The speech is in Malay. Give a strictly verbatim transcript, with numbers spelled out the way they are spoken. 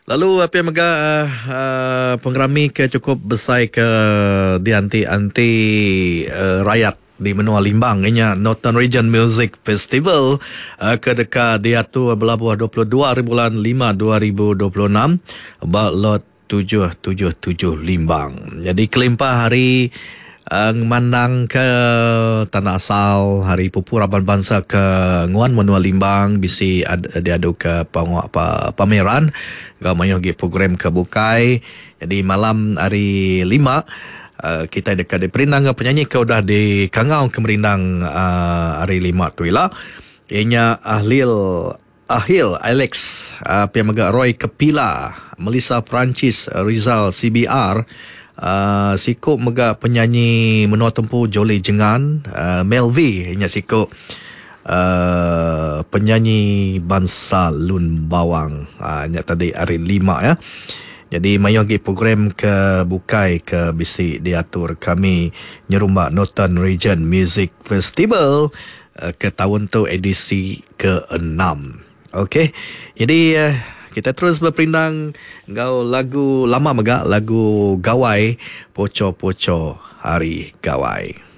Lalu apa yang mega uh, uh, pengerami ke cukup besar ke di anti-anti uh, rakyat di Menua Limbang inya Northern Region Music Festival uh, ke dekat dia tu berlabuh dua puluh dua hari bulan lima dua ribu dua puluh enam lot tujuh tujuh tujuh Limbang. Jadi kelimpah hari uh, mandang ke tanah asal hari Pupu Raban Bangsa ke Nguan Menua Limbang bisi ad, diadu ke pangwa, pa, pameran gamayo gi program ke Bukai. Jadi malam hari lima uh, kita dekat di perindang penyanyi ke udah di Kangau ke merindang uh, hari lima tu ialah ianya Ahlil Ahil Alex uh, Piamaga Roy Kepila Melissa Perancis Rizal C B R uh, Siko mega penyanyi Menua Tempu Jolly Jengan uh, Melvi inya Siko uh, penyanyi Bangsa Lun Bawang uh, inya tadi hari lima ya. Jadi mayogi program ke Bukai ke bisi diatur kami nyerumba Northern Region Music Festival uh, ke tahun tu edisi ke enam. Okey. Jadi uh, kita terus berperindang ngau lagu lama mega lagu Gawai Poco-poco Hari Gawai.